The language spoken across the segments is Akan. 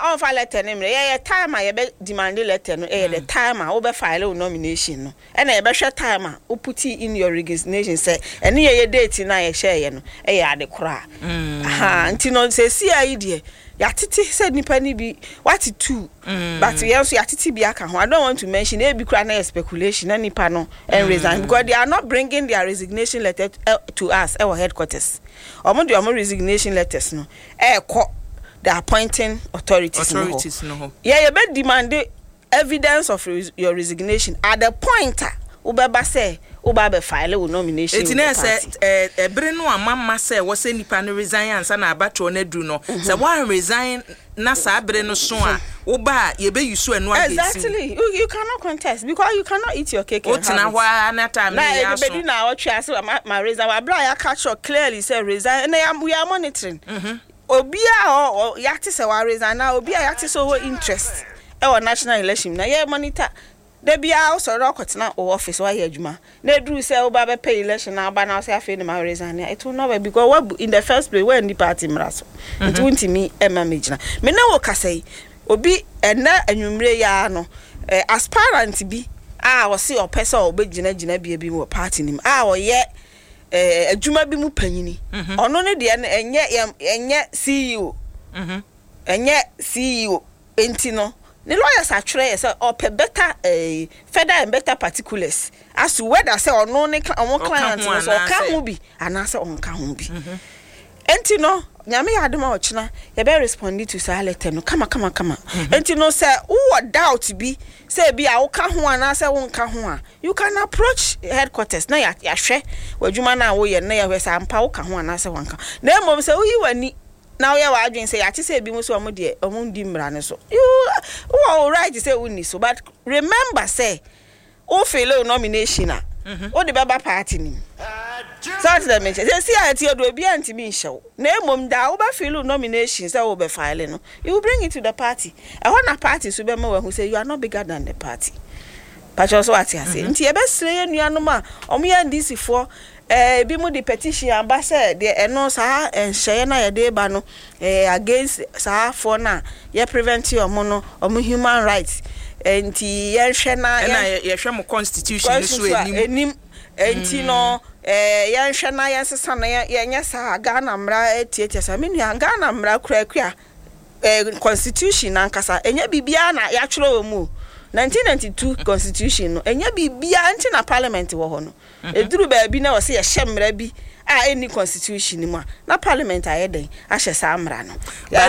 on file letter name ye time a ye be demand letter no the time a wo be file nomination no and ye be hwe time a wo put in your resignation say ene ye date na ye share ye no ye ade kora aha nti no say see idea ya titi said nipa ni bi what two but we also ya titi bi aka ho I don't want to mention e bi kura na speculation na nipa no and resign because they are not bringing their resignation letter to us our headquarters omo de omo resignation letters no the appointing authorities no yeah be demand evidence of your resignation at the point ubeba say uba file with nomination. It na say ebere no amama say wo say nipa no resign ansa na abatro na du no. Say one resign na sa abere no so a uba ye be use enu agesi. Exactly. You cannot contest because you cannot eat your cake. O tina hwa na time na ya so. Everybody na watch as my resign. Wa bra ya catch clearly say resign and we are monitoring. Obia or yati say wa resign na obia yati so interest. E national election na ye monitor. They be also rocket now office why adwuma na do say oba be pay election na ba na say afi na ma resign it will not be because what in the first place when the party mraso it won't me manage na me na wo kasai obi ena anwumre ya no aspirant bi wo see opesa obegina gina bi wo party nim wo ye adwuma bi mu panyini ono ne de enye CEO enye CEO enti no the lawyers are trying say better further and better particulars as to whether say or no client so can who be and answer on can who be enti no nyame yadoma ochina ye be respond to say letter no kama enti no say who doubt be say be a wo ka ho an answer won ka ho a you can approach headquarters na ya hwe wadwuma na wo ye na ya hwe say ampa wo ka ho an answer won ka na mom say wo yi wani now you are doing say ati say bi mu so omudi omundi mra ne so you all right say uni so but remember say o fail nomination o de baba party ni so that mean say see ati do bi anti mi hyew na emom da o ba fail nomination say o be file no you will bring it to the party and when a party so be ma who say you are not bigger than the party but also what you say nti e be sre nuanom a omo ya ndisi for bi mu di petition ambassador de eno sa enhye na ye de ba no against sa for na ye prevent your no human rights enti ye hwe na ye hwe mo constitution so enim enti no ye hwe na ye sesa na ye nya sa Ghana mra tietia sa menu Ghana mra kura constitution ankasa enya bibia na ya twero mu 1992 constitution no enya bibia anti na parliament wo ho no eduru ba bi na wo se ye hyemra bi a any constitution mu na parliament ayeden a hye sa amra no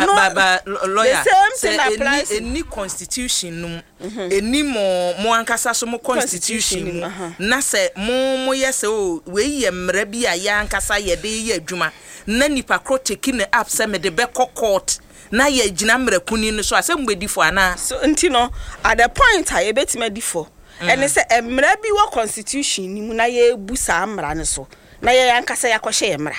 ba lawyer say any constitution no any mo ankasa so mo constitution na se mo yese o we ye mra bi a ya ankasa ye de ye adwuma na nipa kro take ne up se me de be court na ye gina mrakuni no so asem gbedi fo ana so nti no at the point I betima di fo and say emra bi wo constitution ni mu na ye busa amra ne so na ye yankasa yakɔhye emra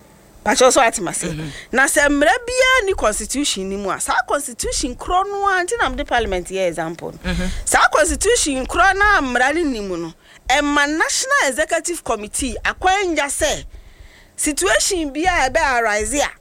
but also atima say na say emra bia ni constitution ni mu a sa constitution kro no anti na the parliament ye example sa constitution kro na amra ni mu no emma national executive committee akwanja say situation bia e be arise a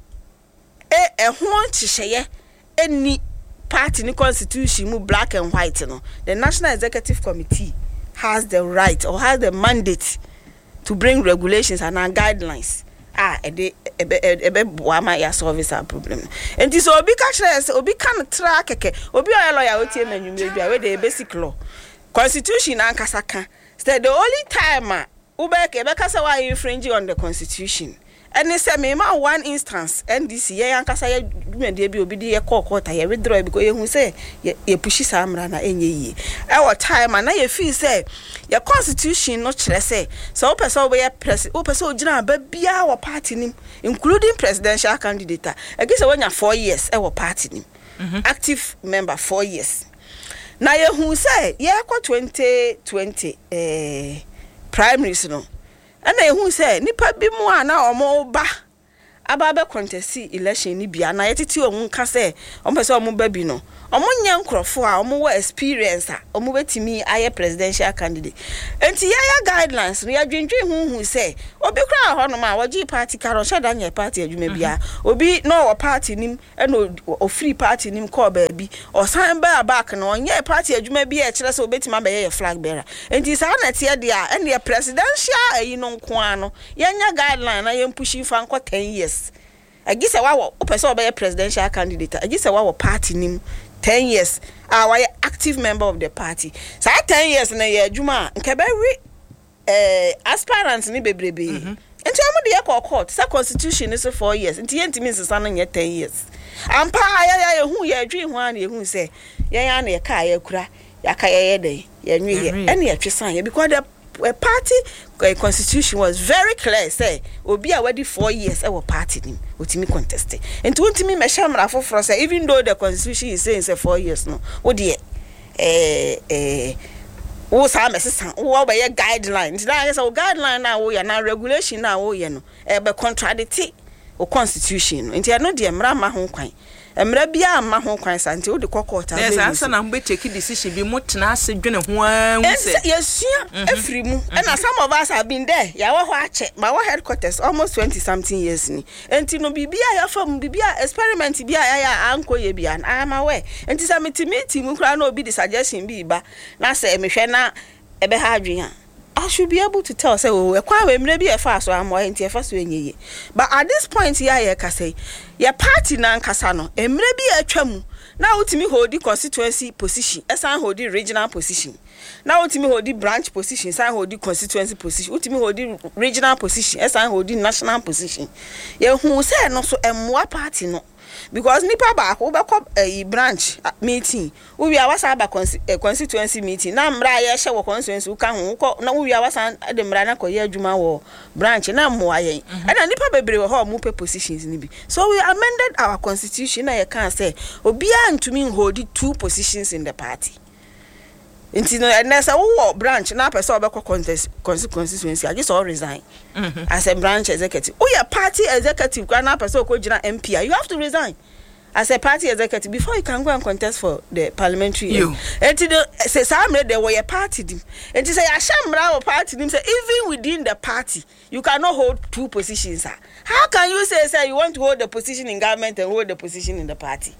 ho nchihye any party ni constitution mu black and white no the national executive committee has the right or has the mandate to bring regulations and guidelines ebe boama ya solve our problem and this obi ka chere obi kan track keke obi oya lawyer otie manwumre bia we the basic law constitution ankasa kan say the only time ubeke be kasa why infringing on the constitution. And they say me ma one instance NDC ye yankasa ye dwumadie bi obi di ye court ye withdraw because ye hu say ye push samra na enye yi e what time na ye feel say your constitution no kire say so person we president o person ogina ba bia wa party nim including presidential candidate I guess when you 4 years e wa party nim active member 4 years na ye hu say ye kwa 2020 primaries no and who say nipa bi mu ana omo ba ababe contest election ni bia na yetiti omun ka say ompese omun ba bi no omunya nkrofo a omu wa experience a omu betimi aye presidential candidate enti ya guidelines no ya dwendwen hunhu say obi kra ho no ma wogi party karo sheda nya party adwuma bia obi no wo party nim eno o free party nim call ba bi o san ba back no nya party adwuma bia e kire say obetima ba ye flag bearer enti sa na tie dia ene presidential ayi no nko ano ya nya guideline na ye pushing for 10 years agisa wa opese obe presidential candidate agisa wa party nim 10 years we active member of the party so 10 years na ye adwuma nke be aspirants ni bebrebe enti amu de ye court say constitution is 4 years enti yentimi nsesa no nye 10 years ampa ya hu ye adwi hu an ye hu say ye ya na ye ka ye kura ya ka ye dey ye nwi ye ene ye twesan ye because the party constitution was very clear say obi a wadi 4 years e wo party nim otimi contest enti wontimi meshamra foforo say even though the constitution is saying say 4 years no wo de wo sa mesesa wo ba ye guideline nti na say guideline na wo ya na regulation na wo ye no e be contradict o constitution nti no de mra ma ho kwan emra bia ma ho kwan sa nti wo de kokota yes ansa na mbe take decision bi mutena ase dwene ho an se yesua afri mu and some of us have been there ya wo ho ache ma wo headquarters almost 20 something years ni enti no bibia ya fam bibia experiment bia ya anko ye bia ama we enti sa meeting mu kra na obi di suggestion bi ba na se mehwe na ebe ha adwen I should be able to tell say we kwa we mre bi e fa so am enti e fa so enyeye but at this point here ye ka say your party na nkasa no emre bi atwam na utimi hold constituency position esan hold regional position na utimi hold branch position esan hold constituency position utimi hold regional position esan hold national position ye hu say no so emwa party no because nipa ba ko be ko branch meeting we awasa ba constituency meeting na mra ye hye wo constituency ka ho ko na we awasa de mra na ko ye adwuma wo branch na mo ayen na nipa bebre wo ho mo pe positions ni bi so we amended our constitution na ye can say obi antumi hold 2 positions in the party Inti no nessa wo branch na person obekọ constituency I just all resign as a branch executive. Oh yeah, party executive na person ko gina MP. You have to resign as a party executive before you can go and contest for the parliamentary. Inti say samre there were a party dim. Inti say ashamra or party dim say even within the party you cannot hold 2 positions. How can you say you want to hold the position in government and hold the position in the party?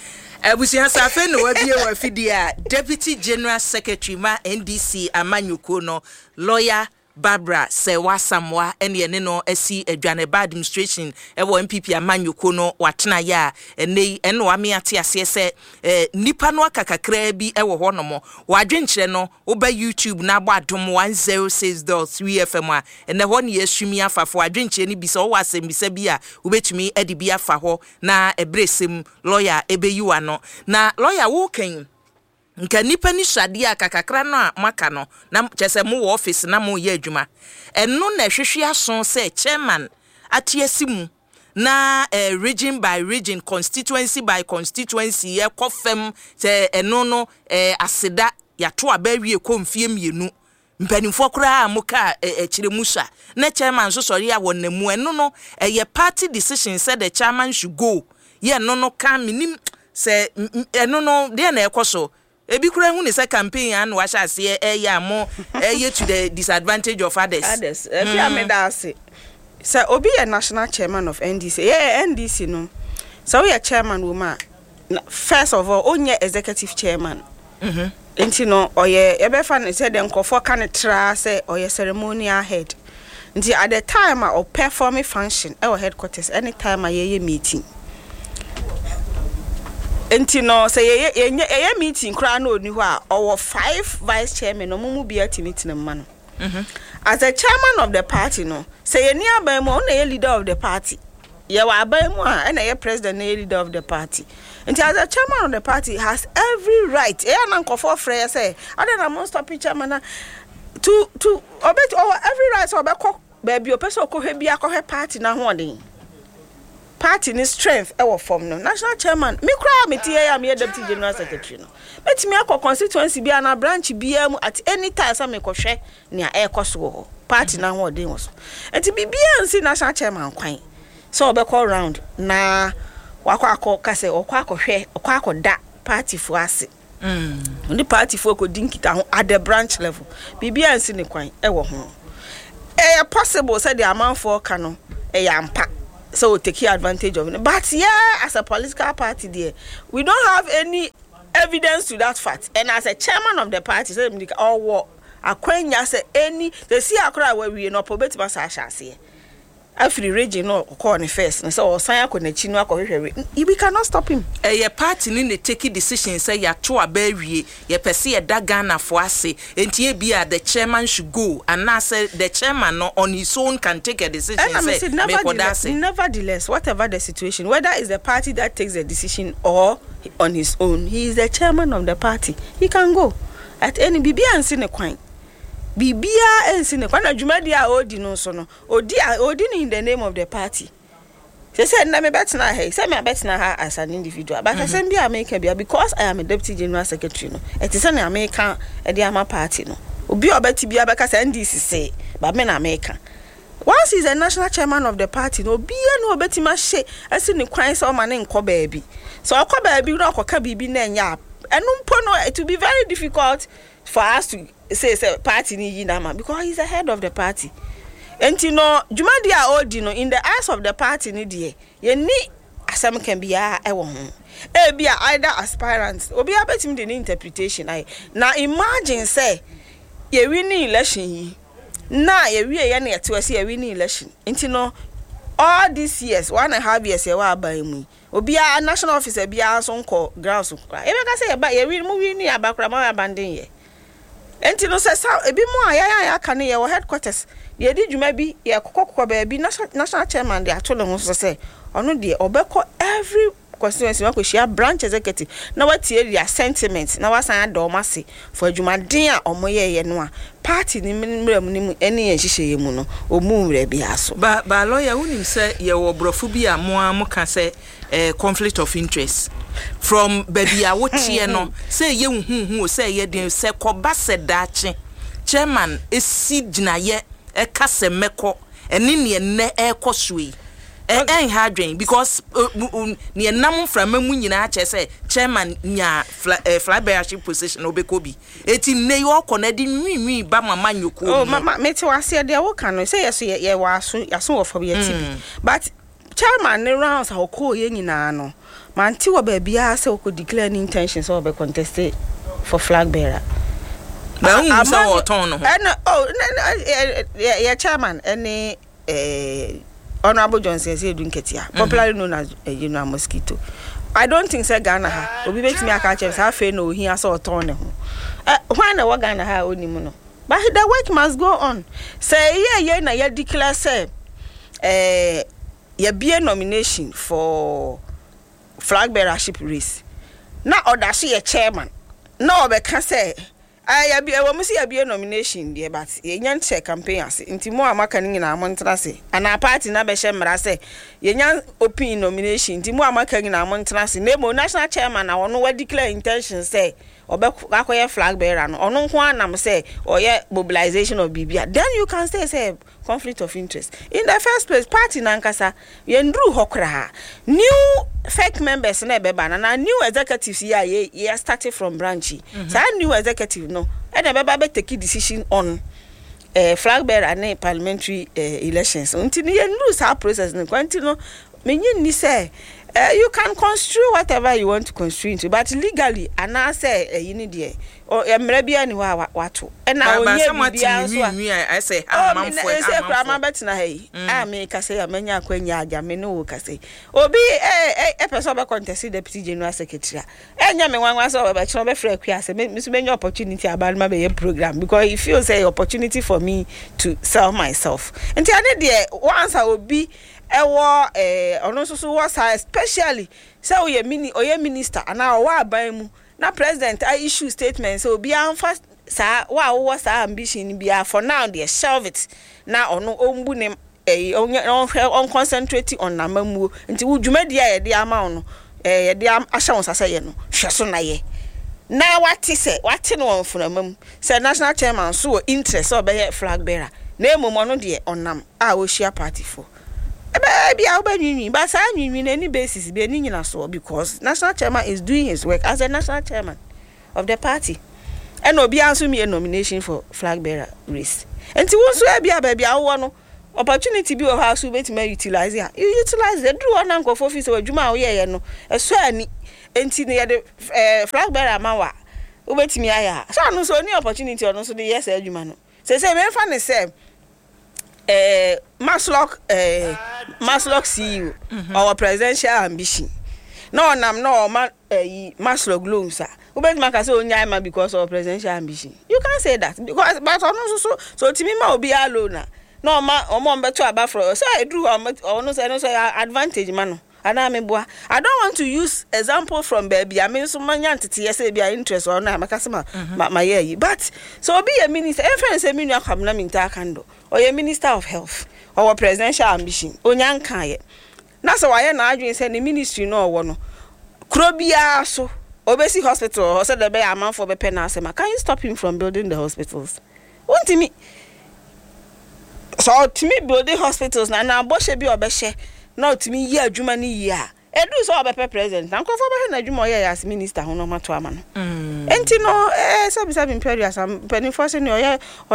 Abusia safe no wabie wa fidia Deputy General Secretary ma NDC Amanyuko no lawyer Barbara Sewa Samwa ene no asi adwaneba administration ewo MPP Amanyuko no watena ya ene wa me ate ase se nipa no akakakra bi ewo ho no mo wadwenkyere no oba YouTube na agba adom 106.3 FM a ene ho ne yasumi afafo wadwenkyere ni bi se wo asembisa bi a obetumi edi bi afa ho na ebresem lawyer ebeyiwa no na lawyer wo kan nka nipa ni hwade akakakra no a maka no na chese mo office na mo ye adwuma eno na hwehwe aso se chairman atiasimu na region by region constituency by constituency ye kofem se eno no aseda yato abawie komfie mienu mpanimfo kra amuka ekiremusa na chairman so sori ya wonnamu eno no ye party decision said the chairman should go ye no no kan minim se eno no de na ekoso ebi kura hu ne se campaign an wa sha se ya mo to the disadvantage of others if you made that say obi a national chairman of NDC NDC no so we are chairman woman first of all onye executive chairman enti no oye e be fa ne say dem kofo kan tra say oye ceremonial head nti at the time of performing function our headquarters anytime a meeting enti no say ye meeting kra na oni ho a owo 5 vice chairman no mumu bia meeting ma no as a chairman of the party no say ye ni aban mo na ye leader of the party ye wa aban mo a na ye president na ye leader of the party enti as a chairman of the party has every right e na nkofo frɛ say ada na mo stop chairman na to obet over every right so obekɔ baby opeso ko hwe bia ko hwe party na ho odin party ni strength e wo form no national chairman me kra me tie ya me deputy general secretary no betimi akọ constituency bia na branch bia mu at any time sa me ko hwe ne e koso party na ho odin wo so enti bibia nsi national chairman kwan so obekọ round na wakọ kase okọ da party for ase the party for ko dinkita ho at the branch level bibia nsi ne kwan wo ho possible say the amount for kano ampa so take advantage of it. But yeah, as a political party there, we don't have any evidence to that fact. And as a chairman of the party, say all what akwenya say any they see akra where we no probate masasha say afri region no call on first and so osan akonachi no akohwehwe we cannot stop him. A party ni ne take decision say ya to abawie ye pese ye da Ghana for ase enti e bia the chairman should go and now say the chairman no on his own can take a decision and say nevertheless whatever the situation, whether it's the party that takes the decision or on his own, he is the chairman of the party, he can go at any bibia ansi ne kwan bibia ensi ne kwana dwumadi a odi no so no odi in the name of the party. They said na me betna here, say me betna her as an individual, but I say be American bia because I am a deputy general secretary no it is an American e dey ama party no obi obeti bia be ka say NDC say but me na American. Once he's a national chairman of the party no bia no obeti ma she esi ne kwan say o ma ne nko baabi so akọ baabi no akoka bibi na nya enumpo no it will be very difficult for us to say party ni yinama because he's the head of the party. And you know, Jumadi a odi no in the eyes of the party ni die. Ye ni asem can be a ewo ho. E bia either aspirants obi abetim the interpretation ai. Na imagine say ye winning election yi. Na ye wie ye na ye to say ye winning election. Nti no all these years 1.5 years ye wa aban mu. Obi a national officer bia so nko ground so kra. E be ka say ye ba ye win mu win ni abakra ma abandon ye. Enti no say ebi mu aya aka ne ye wo headquarters ye di dwuma bi ye kokokko ba bi national chairman de atolo ho so say ono de obekọ every constituency wa ko share branch executive na watie their sentiment na wasan adomase for adwumaden a omoye no a party ni mram ni mu ene ye hihye mu no omu mra bi aso ba lawyer unim say ye wo brofo bi a mo ka say conflict of interest from baby a wotie no say ye hu say ye den say koba sedache chairman esi ginaye e kase meko eni ne ne e kosui en hadwen because ne nam frama mu nyina ache say chairman nya flag bearership position obekobi eti ne yo konadi nwi ba mama nyoko oh mama meti wase de wo kan no say yeso ye waso wo for ye tibi but chairman ne rounds a okọ ye nyina no manti wo ba bia say okọ declare any intentions or be contest for flag bearer ba hu say wo ton no yeah chairman any Honorable Johnson say Dunketia, popularly known as General Mosquito. I don't think say Ghana ha obi betimi aka che say afa no ohia say oton ne ho why na Ghana ha onimu no but the work must go on. Say ye na ye declare say ye be a nomination for flag bearership race na order she a chairman na obeka say I be a woman see a nomination there, but ye nyan check campaign as inti mo amaka ni na amontra se ana party na be shemra se ye nyan open nomination inti mo amaka ni na amontra se na mo national chairman na wono wa declare intention say obekoye flag bearer no ono nko anam say oye mobilization of bibia, then you can say conflict of interest. In the first place, party nankasa yendru hokra new fake members na beba na new executives here ye started from branchy. So new executive no and beba be take decision on flag bearer and parliamentary elections. Until yendru sa process no kwantino menyin ni say you can construe whatever you want to construe into, but legally and I say you need there or maybe any wato and now I say I'm for hey I make say amenya kwenya aja me no ka say obi person be contest deputy general secretary enya me wan so be chiro be free akwa say me menya opportunity about ma be program because he feels say opportunity for me to sell myself until I need there once I will be ewo ono so was especially say oye minister and now wa ban mu na president I issue statement so be anfa sa wa was ambition be for now they shelve it na ono ombu ne on concentrate on namamu nti wudwumadi ya de ama ono ye de ahya won sasa ye no hweso na ye na wate no won funamam say national chairman so interest so be flag bearer na emom ono de onam a wo share party for Baby, I'll be but I mean any basis be any so because national chairman is doing his work as a national chairman of the party. And no be answer me a nomination for flag bearer race. And to once be a baby, I want opportunity be of house who may utilize it. You utilize the drew on uncle for office or Juma, yeah, no, a swear and see the flag bearer mawa. Ubet me, I so no so any opportunity or no so the yes, Jumano. Say, very funny, say. Maslock CEO our presidential ambition. No, I'm no Maslock loans. Ubet Maka so nyama because of presidential ambition. You can't say that because but so to me ma obi alone. No ma omo beto aba for so I drew or no say advantage man. I don't want to use example from baby. I mean, so many entities yes, be interest or not. My year, but so be a minister. If a minister come na minta kando, or a minister of health, or presidential ambition, onyankaye. That's why I na say the ministry no one. Krobia so obesi hospital or said the be amount for be penasema. Can you stop him from building the hospitals? Won't me? So to me building hospitals na boshe bi obeshe. Not to me, yeah, Jumani, yeah. I do so about president. I'm confirmed Jumo as minister, who no matter man. And you know, some imperial, some penny forcing or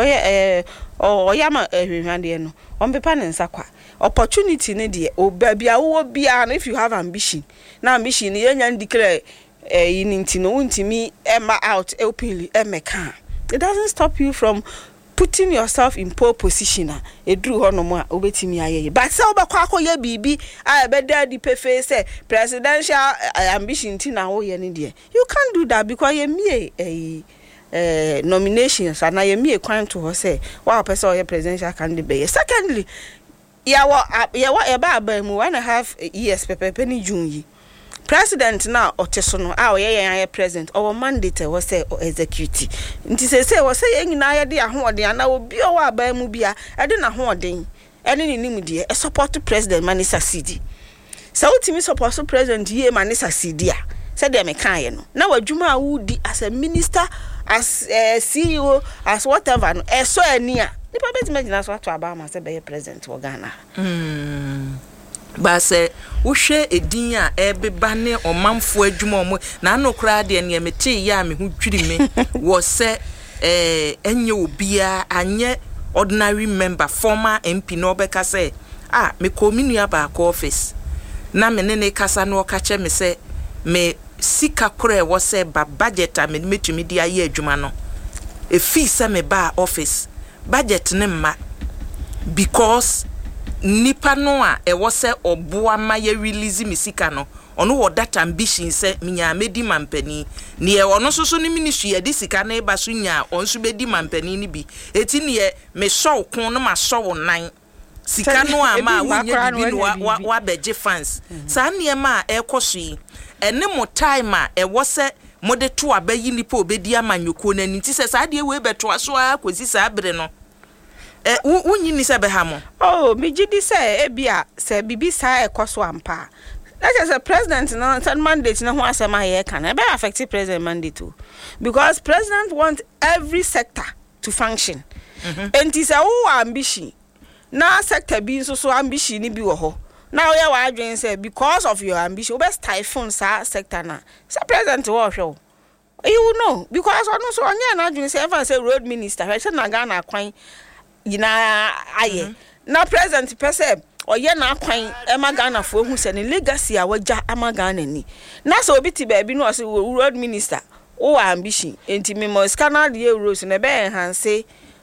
Yama, Randiano, on the pan and Sakwa. Opportunity, Nedia, or baby, I will be an if you have ambition. Now, ambition, young declare you need to know to me, Emma out openly, Emma can. It doesn't stop you from putting yourself in poor position. It drew on more obetimi aye. But so bakwa ye bibi I better the pefe say presidential ambition tina wo ye ne de. You can't do that because ye me nominations and I me kwan to her say wa person ye presidential candidate. Secondly, ya wa eba mu 1.5 years penny June. President now otesono ye president our mandate was say executive nti say was say nyina ye de ahoden na obi o wa ba mu bia e de na ahoden ene ni nim de e support president manisa cd so ultimate support president ye manisa cd a say de me kan ye no na wadwuma a wudi as a minister as CEO as whatever no e so ani a nipa bet me so ato aba ma say be president wo Ghana ba se wo hwe edin a ebeba ne omamfo adwuma omo na anokra de ne mete ya me hu twiri me wo se enye obia anye ordinary member former MP no beka se me kominua ba ko office na me ne kasa no ka che me se me sika kore wo se ba budget a me metumi dia ye adwuma no e fi se me ba office budget ne ma because nipa no a e wo se oboa ma ye release misika no ono wo that ambition se minya medi mampani ne e ono soso ni ministry e di sika na e ba so nya onso bedi mampani ni bi eti ne e me show kon no ma show nan sika no a ma wo nya bibi no wa beje fans sa ne ma e koso yi ene mo time a e wo se mode to abayi nipa obedi amanyoko na ni ti se sa de we beto aso a kosi sa abre no unyi ni se be ha mo me gidi say ebia say bibi sa ekoso ampa that is a president no mandate no ho asema ye kan e be affect president mandate too because president want every sector to function and is a ambition na sector bi so ambition ni bi wo ho now you are doing say because of your ambition we stifle sa sector na say president wo hwe you will know because ono so onye na doing say ever say road minister say na Ghana kwan yina aye na present person oye na kwan e ma Ghana fo hu se ne legacy a waja ama Ghana ni na so obi ti ba bi no se road minister o ambition enti me mo scanner the euros na be enhance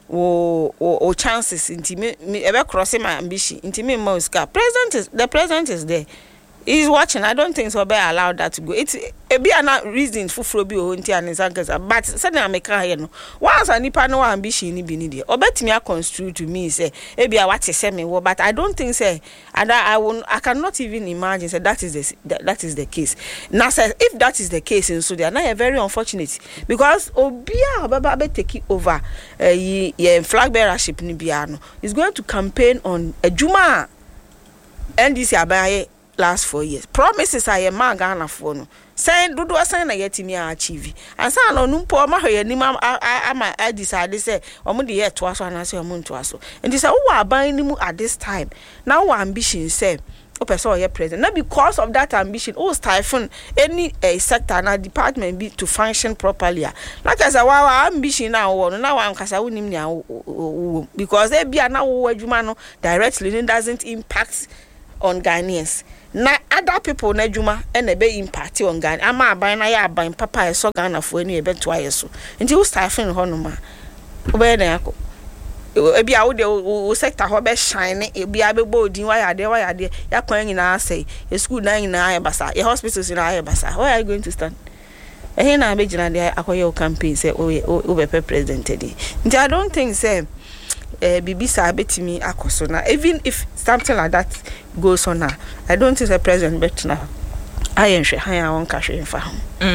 o chances enti me e be cross my ambition enti me mo ska the president is there. He's watching. I don't think so be allowed that to go. It's a be an reason for Frobi or Hunti and Zangaza. But suddenly I make a no. Once I nipa no ambition ni binidi. Or bet me a construe to me say, maybe I watch a semi war, but I don't think say, and I cannot even imagine say that is the case. Now say if that is the case in Sudan, now very unfortunate because Obia Baba take over flag bearership ni biano is going to campaign on a Juma and this abaye last 4 years. Promises I am Ghana for no. Saying do assign na yetimi achieve. And say no numpo ma hwe ni ama I decide say omo de yet to aso na say omo nto aso. And say wo aban ni mu at this time. Now our ambition say o person or president. Not because of that ambition, oh stifle any sector na department be to function properly. Like as our ambition now one kasa wonim nia because they be na wo adwuma no directly doesn't impact on Ghanaians. Na other people na adwuma and be impact on Ghana. Ama aban na ya aban papa e so Ghana fo ani e beto ayeso. Nti wo stifle ho no ma. Obe na yakọ. Ebi a wo de wo sector ho be shine ebi a be bodin wa yade ya kwan nyina say your school na nyina ya basa your hospitals na ya basa. Where are you going to stand? Ehe na be gina dey akoye campaign say o be president dey. Nti I don't think say bibisa betimi akoso na even if something like that goes on now I don't think the president bet now I enhwe han won ka hwe mfa ho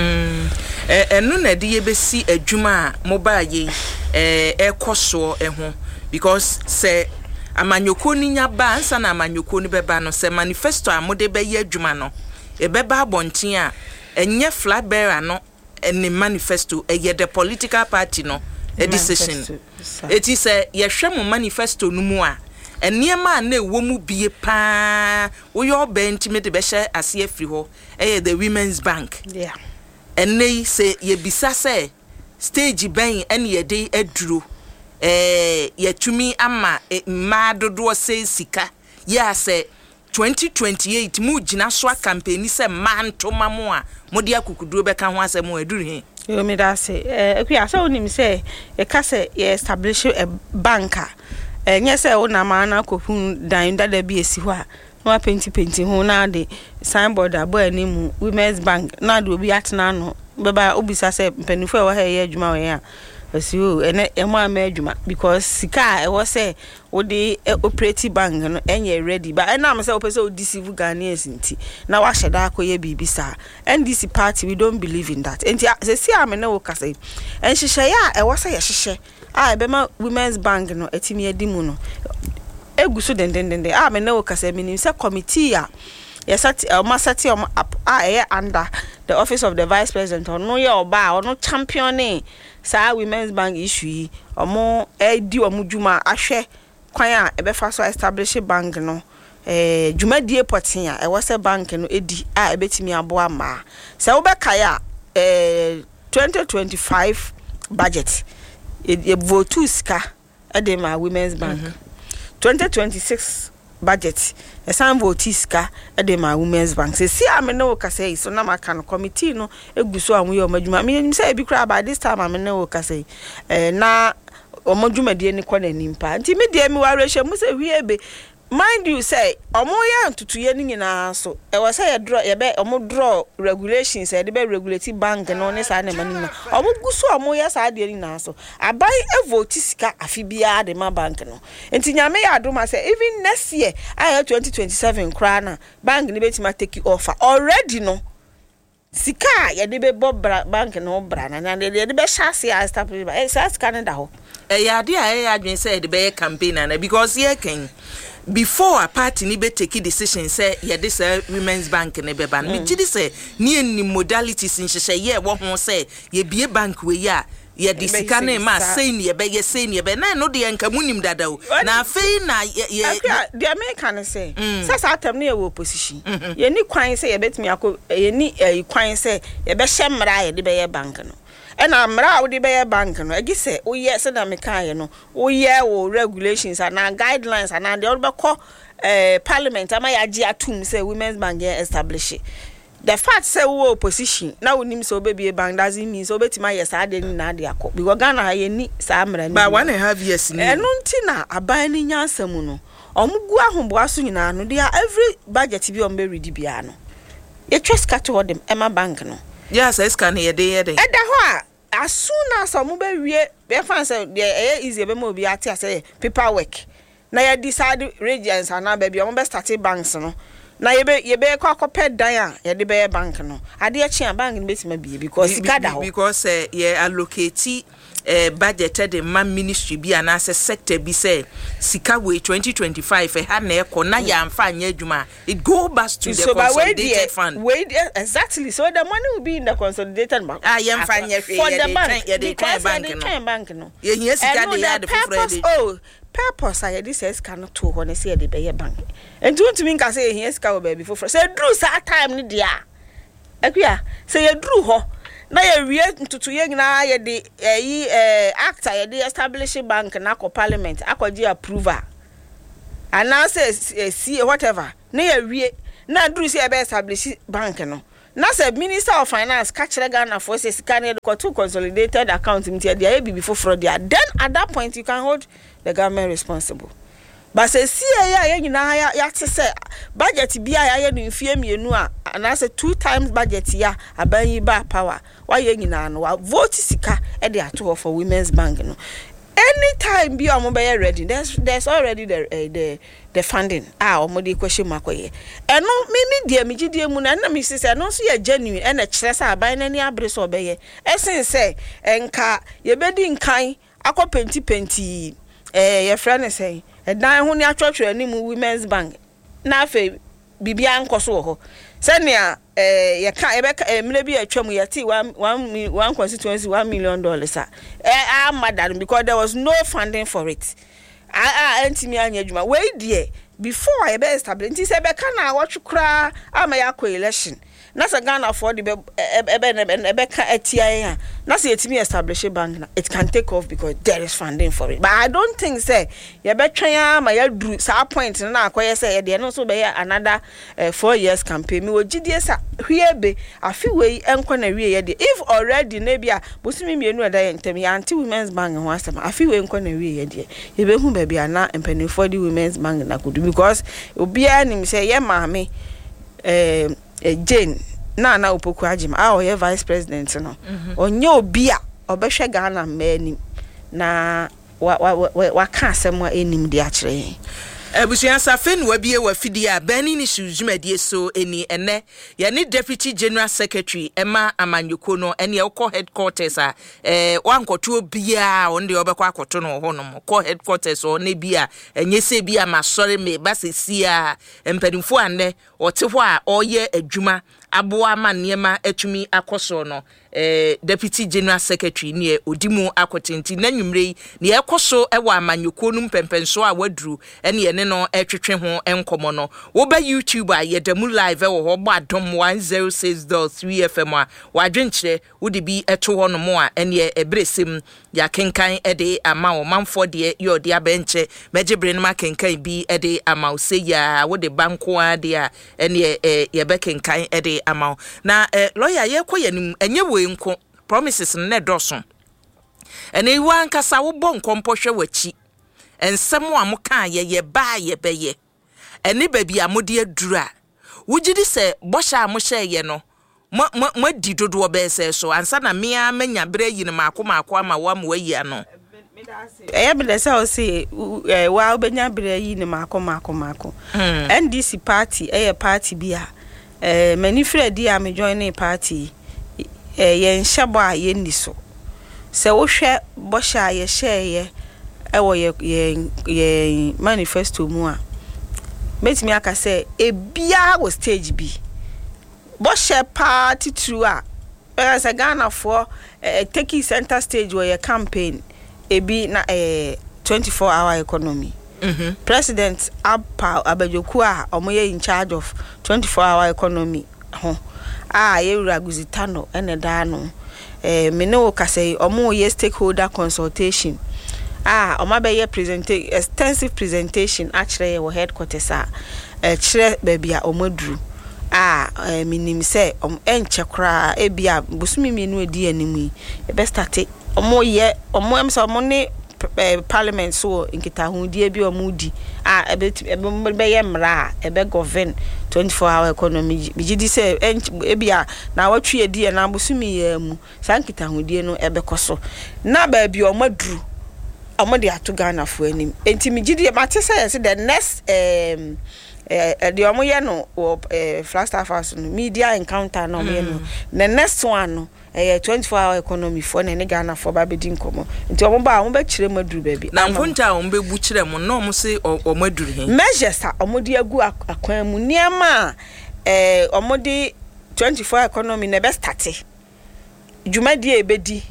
enu na de ye besi adwuma mobile ye ekoso eho because say amanyoko ni nyaba ansa na amanyoko ni beba no say manifesto amode be ye adwuma no e beba abonten a enye flag bearer no eni manifesto ye the political party no a decision it is ye hwe mo manifesto no mu a eniema na ewo mu bie pa wo yo bentime de be hye ase afiri ho the Women's Bank yeah ennei say ye bisa say stage ben ene ye de aduro ye tumi ama ma dodo say sika ya say 2028 mu gina so campaign say man to mamo a mo de akukuduro be ka ho asem mo aduru he yo me da say ekua say onim say e ka say ye establish a banker nye say una ma na kopun dan dada bi esi ho a no penti ho na de signboard abo animu Women's Bank na de obi atena no beba obisa say mpanifo e wo ha ye adwuma we a esi o ene emo ama adwuma because sika e wo say wo de operate bank no enye ready but na am say o pese o deceive Ghanaians nti na wa hyeda akoye bibisa NDC party we don't believe in that enti say see am na wo kase enhihye ya e wo say ye hyehye a bema Women's Bank no etimi edimu no eguso den a me na wo kase minim say committee a yesati masati up under the office of the vice president no ye oba no championing sa Women's Bank issue omo di omudwuma ahwe kwan a ebefa so establish bank no dwumadie poten a e wose bank no edi a ebetimi aboa ma se wo bekaya 2025 budget e vote ska edema Women's Bank 2026 budget some vote ska edema Women's Bank say see am na wo ka say so na maka no committee no eguso anwo ye omadwuma me say bi kra by this time am na wo ka say na omadwuma de ni kwa na nimpa nti me de mi ware hye mu say hwiebe mind you say omo ya ntutuye ni nyina so e wo say ye draw ye be omo draw regulations e de be regulate bank no ne sa na mani na omo guso omo ya sa de ni na so abai e vote sika afibia de ma bank no enti nyame ya adoma say even next year I 2027 kra na bank ni betima take offer already no sika ye de be bob bank no bra na de be chase as establish ba sa sika na da ho ya de ya adwen say de be campaign na because ye ken before a party ni be take decision say ye this Women's Bank ne be ban me gidi say ni modalities nhye ye wo ho say ye bie bank we ya ye de sika na ma say ni ye be na no de nka munim dada o na afei na ye the American say say atam na ye opposition ye ni kwan say ye betimi akọ ye ni kwan say ye be hye mra ye de be ye bank no and amra wo de be bank no agi say o ye se na me kan no o ye wo regulations and guidelines and they be call parliament ama ya gi atum say Women's Bank get establish the fact say wo opposition na wonim so be bank doesn't mean so betima yes ade ni na ade akọ because Ghana ha ye ni sa amra ni but 1.5 years ni enu nti na aban ni nyansam no omugu ahombo aso nyina no they every budget bi on be ready bia no ye trust cut to them Emma Bank no yes I scan here dey eda ho as soon as some be we fan say dey easy be mo bi ati say paperwork na ya decide regions and na be be start banks no na ye be akopɛ dan a ye de be bank no ade a chia bank no betima bi because gada ho because ye allocate budgeted the man ministry bi anase sector bi say sika we 2025 ha na ekọ na ya amfa anya adwuma it go back to the consolidated fund exactly so the money will be in the consolidated bank ya amfa anya hwe for the bank because the bank no ye hia sika de ya de for purpose I this is cannot to ho na say the be bank and don't mean ka say hia sika wo be for say drew sa time ni dia akua say you drew ho na ye wie ntutu ye nyina ye de actor ye de establish bank na ko parliament akwaji approval and now say see whatever na ye wie na drew say e be establish bank no na say minister of finance catch Ghana for say sika na go to consolidated account mti dia e bibi for dia then at that point you can hold the government responsible but say see ya nyina ya say budget bia ya no mfie mienu a na say 2 times budget ya abanyi ba power why ya nyina no vote sika e de ato for women's bank no anytime bia omo be ready there's already the funding omo de question makoye eno me dia me gidie mu na me say no so ya genuine e na kire say aban na ni abre so be ye esen say enka ye bedi nkan akopenti ye friend say dan ho ni atwotwe animu women's bank na afa bibia nkoso ho senia ye ka e be mle bi atwam ye ti one constituency $1 million madam because there was no funding for it antimi anya adwuma we die before I be establish nti se be ka na watwukra ama ya ko election na se Ghana for the be ka atia na se etimi establish bank na it can take off because there is funding for it but I don't think say ye be twen ama ya dru sa point na akoye say ye de no so be another 4 years campaign mi ogidie sa hwiebe afi we enko na wie ye de if already na bia bosimi mienu eda ye ntem ya anti women's bank ho asem afi we enko na wie ye de ye be hu ba bia na empany for the women's bank na kudu because obia nim say ye maame Jane na opoku ajim ye vice president no onye obi a obehwe Ghana mani na wa ka asem wa enim de akire Ebusuan Safen wabie wafidi a bani ni sujumedie so eni ene ya ni deputy general secretary Emma Amanyoko no ene e ko headquarters a wankoto bia onde obekwa akoto no ho no ko headquarters o ne bia enye se bia masore me basesi a empadimfo ane ote ho a oye adwuma aboa manema atumi akoso no deputy general secretary ne odimu akotenti nanwumre ne ekoso ewa Amanyoko no mpempenso a wadru ene ne no etwetwe ho enkomo no wo ba YouTube a yedemu live wo ho bo adom 106.3 FM a wadwenkyere wo de bi eto ho no mo a ene ebresem ya kenkan ede ama wo manfo de yo de abenche mejebre no makenkan bi ede ama wo se ya wo de banko ade a ene ye be kenkan ede ama na lawyer ye koyanim enye we nko promises ne doso ene iwa nkasa wo bo nkompohwe wachi ensem a moka ye ba ye beye ene baby amode adura wugidi se bosha amohye ye no mo di dodo be se so ansa na mea manya bre yin maako ama wa mo ayi ano be dey say o say wa obenya bre yin maako NDC party party bia many Freddy am joining party ye nhyabo a ye ni so se wo hwe bosha ye share ye ewo ye manifesto mu a metimi aka say ebia wo stage bi bosha party through a as a Ghana for taking center stage where your campaign ebi na 24-hour economy. President Abajoku a omoye in charge of 24-hour economy ho yewura guzitano ene da no me no ka say omo ye stakeholder consultation omabe ye extensive presentation actually your headquarters kire baby a omoduru minim say enche kra ebia busumi mienu edi animu e be start omo em so omo ne parliament so nkita hu die bi omudi be ye mra be govern 24-hour economy bigidi say ebia na watwe die na busumi ya mu sankita hu die no ebe koso na ba bi omaduru omode ato Ghana fo anim enti migidi mate say the next the omoye no Flagstaff House no media encounter no me no the next one no 24-hour economy for na Ghana for ba be din komo nti omo ba omo be kire maduru baby na mponta omo be bu kire mo na omo se omo aduru he measures a omo de agu akwan mu niam omo de 24 economy na be start juma die ebedi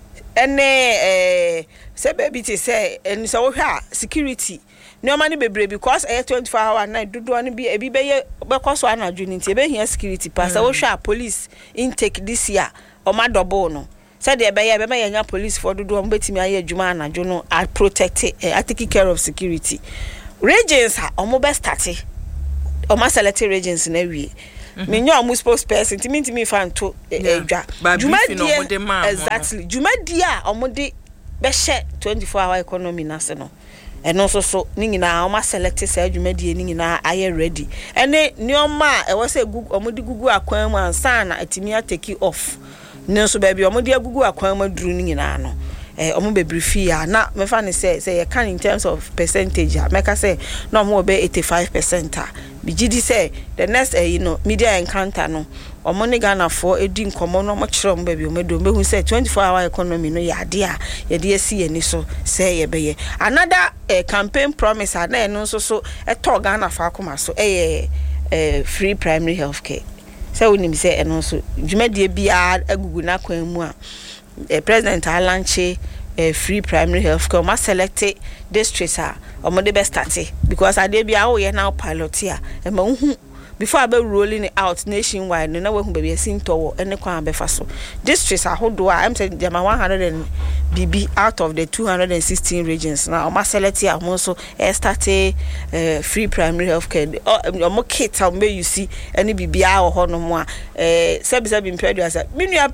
ene se baby ti say eni so wo hwa security no money bebre because 24-hour night dodo ani bi ebi be koso anadwo ni nti ebe hia security pass wo hwa police intake this year o ma double no said the be nya police for dodo o betimi aye adwuma anadwo no I protect I take care of security regions o mo be start o ma select regions na wie me nya o spokesperson timi fan to edwa juma dia exactly juma dia o mo de be share 24-hour economy na se no eno so ni nyina o ma select say adwumadie ni nyina aye ready ene nioma e wo say omudi gugu akwan mu ansa na atimi ateki off ne so ba bi omudi agugu akwan mu duru ni nyina no omo be brief ya na me fa ne say you can in terms of percentage make I say no mo be 85% bi gidi say the next media encounter no omo ne Ghana for edi nkomo no mo kire mo ba bi omo do mehu say 24-hour economy no ya de a ye de asi ani so say ye be ye another campaign promise na eno so to Ghana fa akoma so free primary health care say wonim say eno so dwumadie bia agugu na kwan mu a President Alanche free primary health care ma select districts omo de be start because ade bia wo ye now pilot here e ma hu before abe rolling it out nationwide no na we hu be sin towo ene kwa be fa so districts ahodo I'm saying there are 100 and BB out of the 216 regions now omo select here omo so start free primary health care omo kit am you see any BB a ho no mo a sebi impedu as minua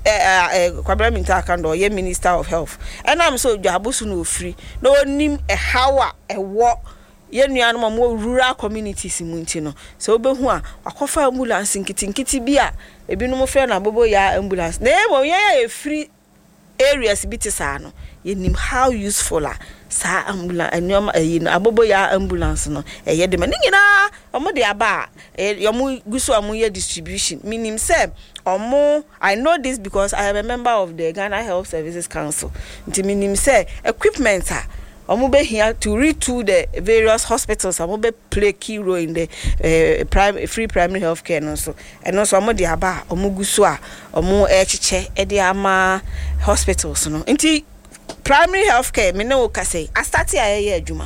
Kwabra Minta Kando ye Minister of Health and I'm so jabusu no free no nim hawa wo ye nuanom mo rural communities munti no so obehu a akofa ambulance nkiti bia ebinom frɛ na bobo ya ambulance na emo ye free areas bitisa no ye nim how useful sa ambulance anyoma abobo ya ambulance no ye de mani nyina omo de aba yomo guso omo ye distribution minim say omo I know this because I am a member of the Ghana Health Services Council nti minim say equipment omo be here to retool the various hospitals omo be play key role in the free primary health care no so and also omo de aba omo guso a omo echiche e de ama hospitals no nti primary health care me no ka say I start aye adwuma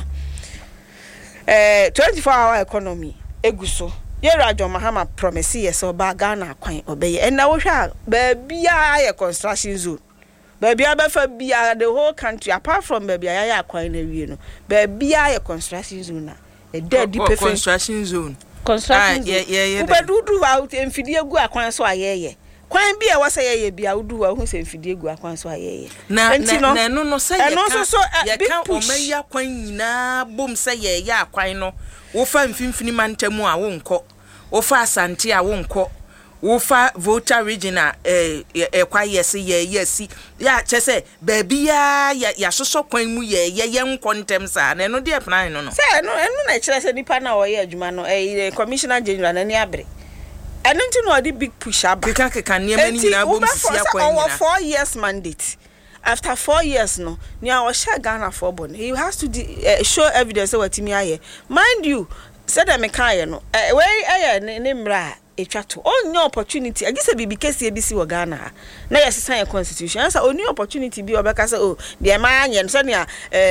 24-hour economy eguso Rajon Mahama promise yes oba Ghana kwan obeye and na wo hwa baabia ye construction zone baabia be fa bia the whole country apart from baabia ya kwan na wie no baabia ye construction zone na e dead perfect construction zone yeah ubedudu out emfidie gu akwan so ayeye kwan bia wo say ye bia udu wa hu se emfidie gu akwan so ayeye na no say ye kan omeya kwan nyina bom say ye ya akwan no wo fa mfimfini mantamu a wo nkọ wo fa asante a wo nkọ wo fa Volta regional kwa yesi yesi ya chese baabia ya soso kwan mu ye nkọ ntem sa na no de plan no say no na kire se nipa na wo ye adwuma no commissioner general na ni abre eno nti no di big push aba keka niam ni nyina bom sisi akwan nyina 4 years mandate. After 4 years no nia wa share Ghana for born he has to show evidence what timi aye mind you said that me kan no we ne mra etwato only opportunity agise bibi kesi ebisi wo Ghana na yes sign your constitution answer only opportunity bi obeka say oh the man yen so nia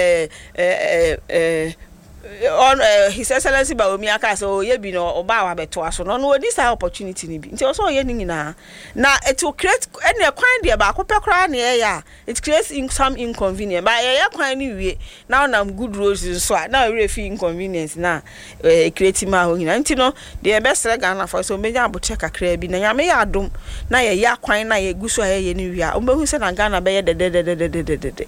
on his excellency Baomi aka so ye bi no oba wa beto aso no this opportunity ni bi nti so ye ni nyina na it will create any kwan dia ba ko pekra na ye ya it creates some inconvenience but ye kwan ni wie now na good roads so now we feel inconvenience na create ma ho nyina nti no the best Ghana for so meja aboche kakra bi na nyame ya adom na ye ya kwan na ye guso ye ni wie a omehu se na Ghana be ye de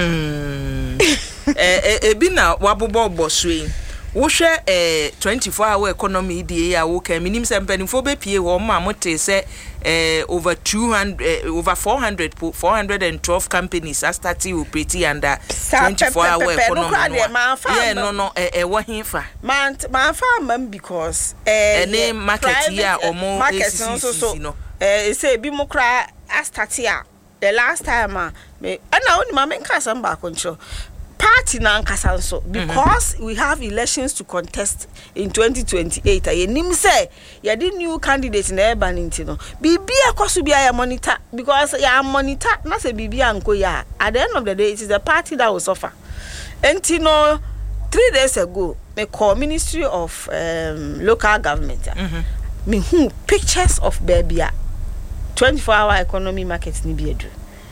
ebi na wabobo sui wo hwe 24-hour economy die ya wo ka minim se mpanimfo be pie wo ma mote se over 412 companies are starting operating under 24-hour economy yeah no wo hinfa man fa mam because market here omo ACC no say bi mo kra I started the last time and now only my main case back control party na nkasa so because we have elections to contest in 2028 ayenim say ya the new candidate na eba nti bibia kwaso bia ya monitor because ya monitor na say bibia nko ya at the end of the day it is the party that will suffer. Enti no 3 days ago me call Ministry of Local Government me who pictures of babia 24-hour economy market ni bi edu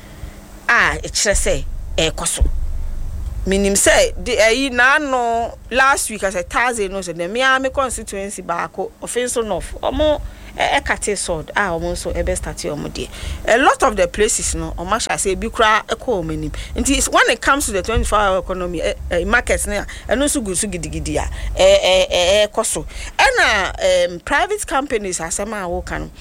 it say koso minim say the na no last week as a Thursday no say the me constituency baako offensive north omo ekate sword omo so ebe start omo dey a lot of the places no omo sha say bi kura ekọ omanim nti when it comes to the 24-hour economy market na eno so gusu gidigidi koso na private companies asema wo kan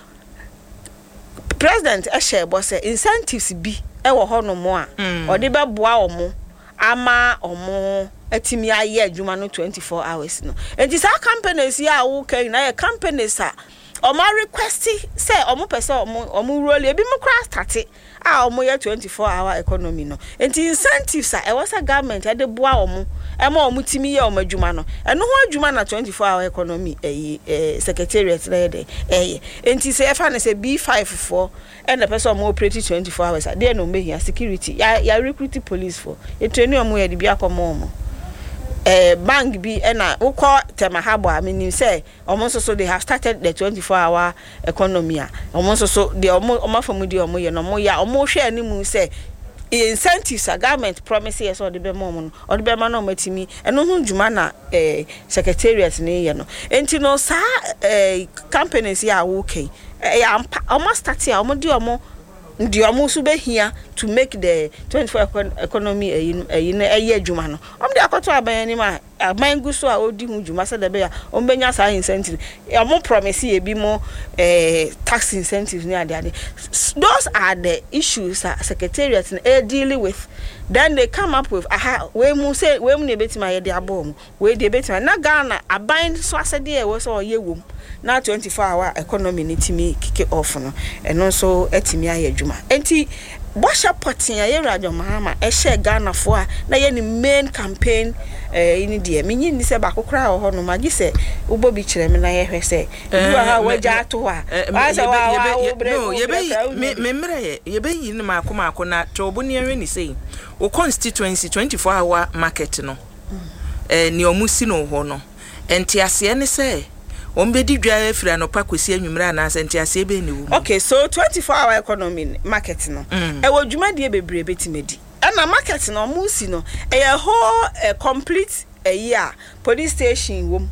president share boss incentives bi wo ho no mo a odi be boa omo ama omo atimi aye adwuma no 24 hours no enti sa companies ya wo kan na companies a omo request say omo person omo roll ebi mo kra start omo ye 24-hour economy no enti incentives a was a government e de boa omo ema omo timi ye omo adwuma no eno ho adwuma na 24-hour economy secretariat na ye enti say fa na say B5 for and the person more operate 24 hours there no me here security ya recruit police for e train omo ye de bia komo bank bi na ukọ temahabo amini say omo so they have started the 24-hour economy omo so the omo from di omo ye no mo ya omo hwe animu say incentives a government promises or the be mo or the be ma no matimi eno hu djuma na secretariat ne ye no enti no sa companies ya wo okay ya omo start ya omo di omo so be here to make the 24 economy adwuma no de akoto aban ni ma aban gu so a odi hu djuma se de be ya benya sa incentive omo promise ye bi mo tax incentives ni ade those are the issues secretariat dealing with. Then they come up with we mu ne betima ye de abom we de betima na Ghana aban so asede e wo so ye wom na 24-hour economy ni timi kick off no eno so etimi aye adwuma enti Bosha Potin ya Radio Mahama share Ghana for na ye ni main campaign ini die menyi ni se ba kokra ho no magi se ubo bi kire me na ye hwe se du ha waja ato ha no ye be yi ni mako na tobo ni enwe ni sei o constituency 24-hour market no ni omusi no ho no enti ase ne se ombedi dwa afira no pakosi anwumra na asenti ase be ne wo. Okay, so 24-hour economy market no e wo dwuma de bebre betimedi na market no musi no e whole complete year police station wom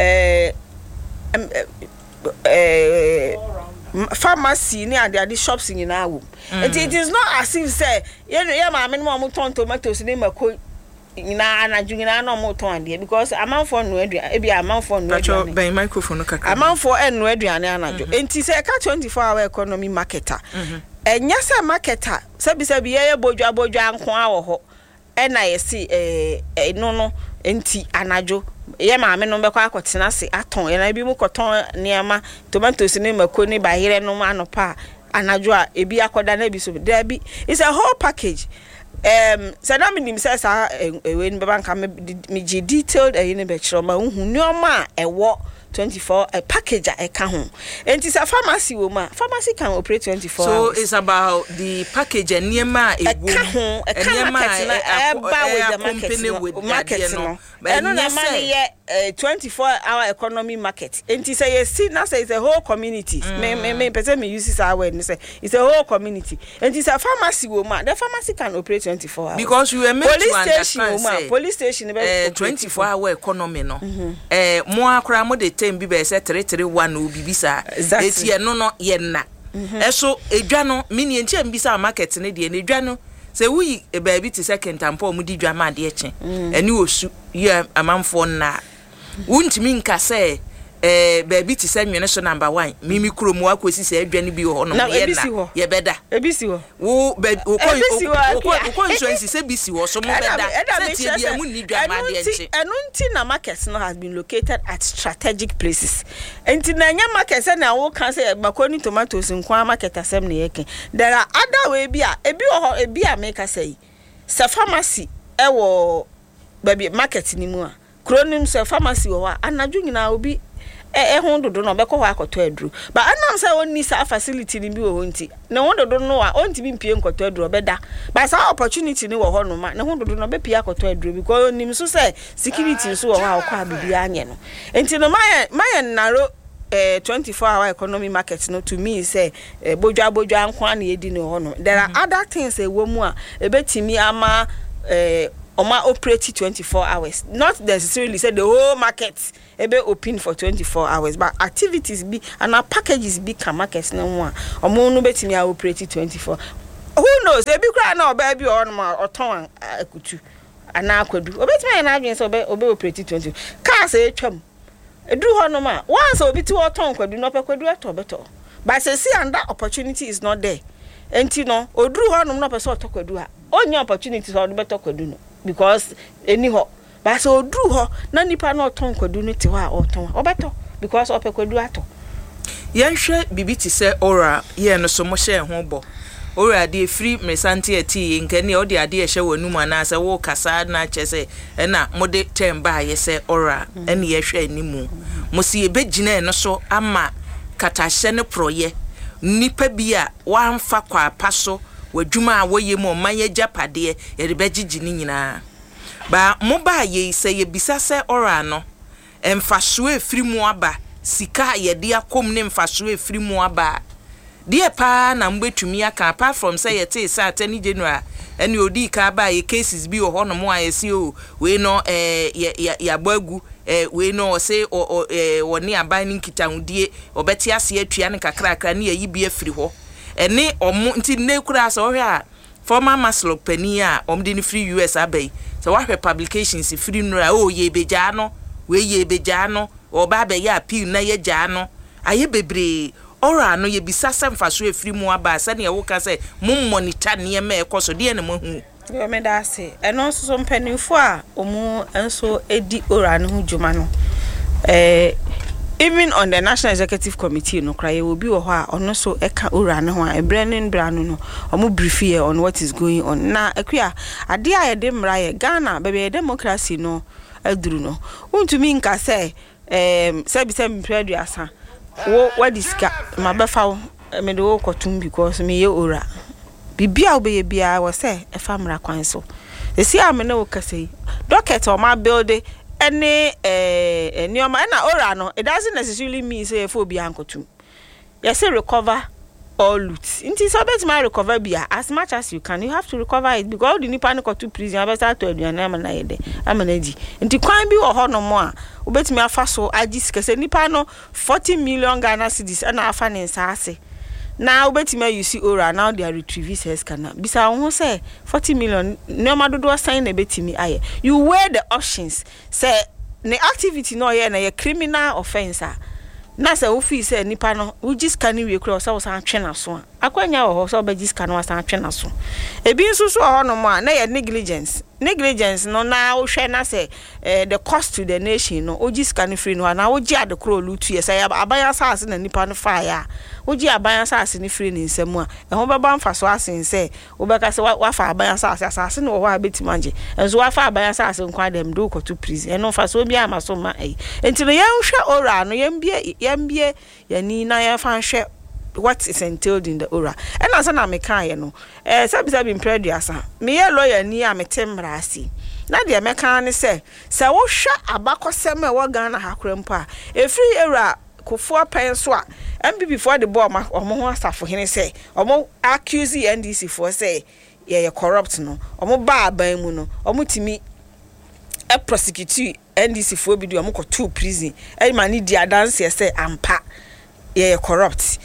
pharmacy ni ade shops nyina wom. It is not as if say ye ma me no mo ton tomatoes ni mako ina anaju ina no mo ton ade because amanfo no adua e bia amanfo no adua ben microphone kaka amanfo eno aduane anaju enti se ka 24-hour economy marketer enya se marketer se bi ye bodwa nko awo ho na ye si no enti anaju ye ma me no be kwa akotena se aton ye na bi mu koton niama tomatoes ni mako ni bahire no anopa anaju a ebi akoda na bi so there be it's a whole package. Sada minim say sa we ni banka me detailed ni be kiro ma hu nyoma ewo 24 a package e ka ho enti sa pharmacy wo ma pharmacy can operate 24 so hours. It's about the package and niema e wo market with the market no eno na man ye 24-hour economy market enti say you see now say it's a whole community me person me use our word say it's a whole community enti sa pharmacy wo ma the pharmacy can operate 24 hours because we were made to understand say police station be 24-hour economy no mo akra mo de bi be se 331 obi bisa eti no ye na eso edwa no mini enti ambisa market ne de edwa no se wuyi e ba bi ti second tampo mu di dwa ma de eche eni osu ye amanfo na wuntimi nka se baby ti say nwene so number 1 mimi kromu akosi say adwane bi ho no ye beda ebisi ho wo ko insurance say bisi ho so mo beda say ti bia mu ni dwama de enche enunti na market no has been located at strategic places enti na nya market say na wo kan say makoni tomatoes nkwa market asem na yeke there are other way bi a ebi ho ebi a make say sa pharmacy ewo baby market ni mu a kronim sa pharmacy wo a anadwo nyina obi ho dodo no be ko ho akoto aduru but anam say woni sa facility ni bi wo nti na ho dodo no a onti bi mpie nkoto aduru beda but sa opportunity ni wo ho no ma na ho dodo no be pia akoto aduru because nim so say security so wo ha akwa abibi anye no enti no my narrow 24-hour economy market no to me say bojwa nkwa na edi no ho no there are other things e wo mu a ebetimi ama Oma operate 24 hours. Not necessarily say the whole market ebe open for 24 hours, but activities be and our packages be can markets no one. Omo no betimi operate 24. Who knows? They be cry now baby or ma or ton akutu. Ana akwadu. Obetimi na adwen say obe operate 20. Car say twam. Edu ho no ma. Once obi ti o ton kwadu no pekwadu eto beto. But say see and that opportunity is not there. Enti no oduru ho no no person otokwadu a. Onye opportunity so beto kwadu no. Because any ho but so do ho na nipa na oton kwadu no ti ho a oton obeto because opekwadu ato yenhwe bibiti se ora ye no so mo hye ho bo ora de free mesante ati nkani o de ade hye wanu ma na se wo kasa na chese na mo de temba ye se ora ene ye hwe animu mo si ebegina no so ama katahye ne proye nipa bia wamfa kwa paso wadwuma a woye mo manye japade ye de begigi ni nyina ba mo ba ye se ye bisa se ora no emfaso efiri mu aba sika ye de akom ne emfaso efiri mu aba de pa na mbetumi aka apart from say ye te sa atani general ene odi ka ba ye cases bi ho no mo ayesi o we no ya bagu we no say woni aban ni nkitahudie obeti ase atua ne kakra ne yi bi afiri ho ene omo nti ne kura so hwe a former maslow pani a omde ni free US abai so wahwe publications free nura o ye beja no we ye beja no oba be ya appeal na ye ja no aye bebre ora no ye bisasa mfaso efiri mu aba se ne wo ka se mum monitor ne me ekoso de ne mo hu yo me da se eno so mpanifo a omu enso edi ora no hu djuma no even on the National Executive Committee no cry will be or no so eka ora no a branding no omo brief here on what is going on na akua ade a yede mra ye Ghana baby democracy no aduru no untumi nka say se bi se mpredu asa wo diska mabefa wo me de wo kotum because me ye ora bibia obeye bia wo say e famra kwan so e si amene wo kasei docket o ma build any nioma na ora no it doesn't necessarily mean say for bi ankotum you say recover all loot inti so bet my recover bia as much as you can you have to recover it because the nipa no go to prison abesa to aduan am na yede amanaji inti kwan bi wo ho no mo a obetimi afa so agis kese nipa no 40 million Ghana cedis na afa ne nsase na obetimi you see ora now they are retrieving says kana bisa won say 40 million no madodo sign na betimi aye you weigh the options say the activity no ye na ye criminal offense na say wo fi say nipa no wo just can we kro so san twena so akwanya wo so be just can wo san twena so ebi nso so ho no mo na ye negligence no na wo hwe na say the cost to the nation no o just can free no na wo ji adekro lutu ye say abaya saase na nipa no fa ya wo ji abaya saase ni free ni nsem a ho beba mfa so asen say wo beka say wa fa abaya saase no wo abetimanje enso wa fa abaya saase nkwa dem do ko to prison eno fa so bia ma so ma enti no ye hwe ora no yembie yani na ye fa hwe what is entailed in the ora and as na me kan ye no sabi impredu asa me ye lawyer ni a metemra asi na de me kan ne se wo hwa abakosem e wo Ghana hakrempo a efri era kofo pen so a MPP for the boy omo ho asafo hene se omo accuse NDC for say ye corrupt no omo ba aban mu no omo timi e prosecute NDC for bi do omo ko to prison e ma ni di adanse say ampa ye corrupt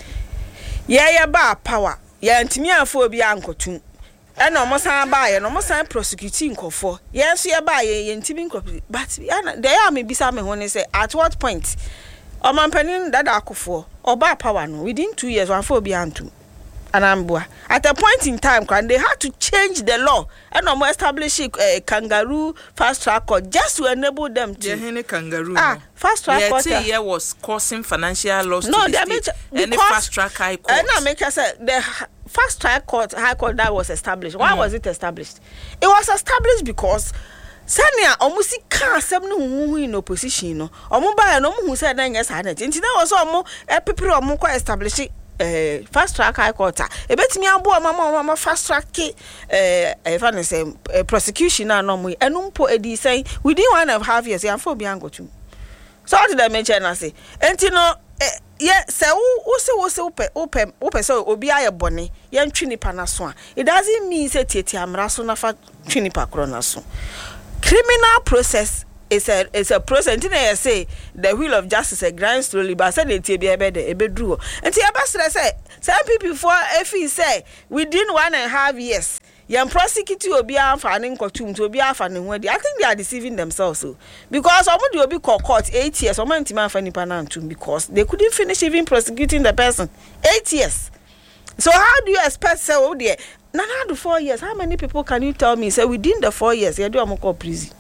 ye ba power ye ntimi afo bi ankotum e na omo san ba ye no omo san prosecute nkofo ye so ye ba ye ntimi nkofo but there am bisa me ho ne say at what point Omampanin Dada Akufo, Oba power no, within 2 years, 1 4 beyond 2. Anambua. At a point in time, they had to change the law and establish a kangaroo fast track court just to enable them to. Kangaroo. Fast track court. Yeah, was causing financial loss. No, to the state. And the fast track high court. And I make us say the fast track court, high court that was established. Why was it established? It was established because Sanya almost can't seem no in opposition. No, Omuba no who said then yes, I didn't. And there was almost people or more establishing. Fast track high court. E betimi abo mama fast track if I say prosecution na no mu enumpo edi say within 1.5 years ya for biango tu. So what did I mention na say enti no yeah say wo se open so obi aye bone ye ntwi nipa na so a it doesn't mean say tete amra so na fa twi nipa kro na so. Criminal process it's a process. Until I say the wheel of justice grinds slowly, but I said it be a bedroom. Until I say some people for if he say within 1.5 years, young prosecutor will be finding courtroom to be finding where I think they are deceiving themselves. So because somebody will be court 8 years, someone to finding panantum because they couldn't finish even prosecuting the person 8 years. So how do you expect say oh dear? Nana do 4 years. How many people can you tell me say within the 4 years you do a prison?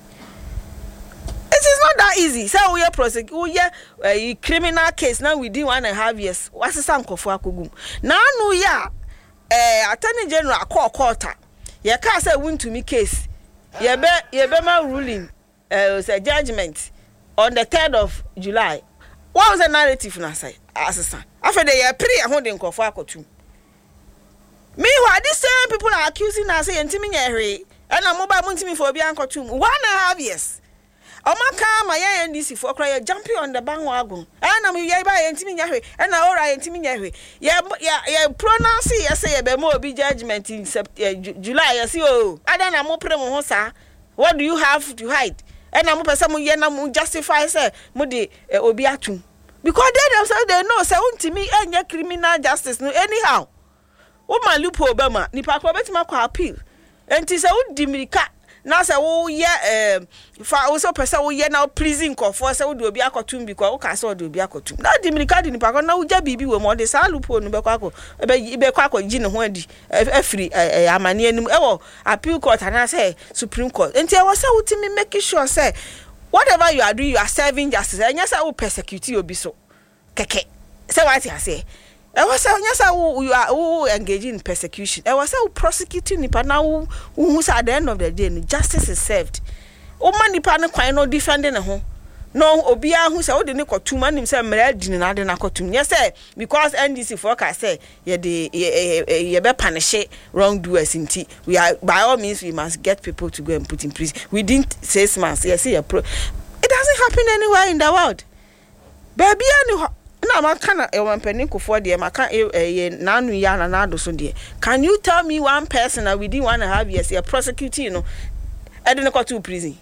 It is not that easy. Say we prosecute a criminal case now within 1.5 years. What's the sanko for akugum? Now no ya Attorney General court. You can't say win to me case. You be my ruling say judgment on the 3rd of July. What was the narrative na say? Assistant. After the year pre holding for akotum. Meanwhile, these same people are accusing us saying Timmy Nyeri and a mobile muntimi for biancotum 1.5 years. Omaka my NDC for cry jumping on the bandwagon. And I'm here by Timmy Nyeri and I alright Timmy Nyeri. Yeah, pronounce it say a more be judgment in July. I see oh I don't know premosa. What do you have to hide? And I'm person yena justify say mudi obiatum. Because they themselves they know say untimi any criminal justice no anyhow. Woman lupo Obama nipa ko betima ko appeal enti se wo dimirika na se wo ye fa wo so pese wo ye na prison ko for se wo do obi akotum bi ko wo ka se wo do obi akotum na dimirika di nipa ko na wo ja bibi wo mo de sa lupo no be kwa ko gi ne ho adi afiri amane anim e wo appeal court na say supreme court enti e wo se wo timi make sure say whatever you are doing you are serving justice enya say wo persecute obi so keke say what you say. I was saying, you are engaging in persecution. I was saying, prosecuting Nipa now, who's at the end of the day, justice is served. Oh, man, Nipa no quite no defending a home. No, Obia who said, oh, the Nico 2 man himself, married in another Nakotum. Yes, sir, because NDC forecast say, yeah, you be punish wrongdoers in tea. We are, by all means, we must get people to go and put in prison. Within 6 months, yes, it doesn't happen anywhere in the world. Baby, na makana ewampeni kufo de maka nanu ya na nado so de can you tell me one person that within 1.5 years you prosecute you know e dey go to prison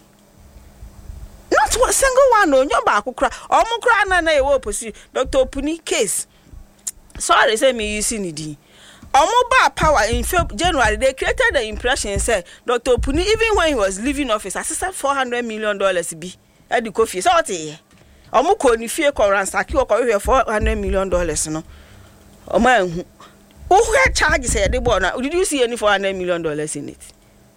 not one single one no nyo ba akukra omukra na e wo opposition Dr. Opuni case sorry say me using it Omoba power in January they created the impression say Dr. Opuni even when he was leaving office assisted $400 million be at the coffee so what Omuko ni fie ko ransaki o ko $400 million no. Oma ehu. Who charge say the boy na did you see any $400 million in it?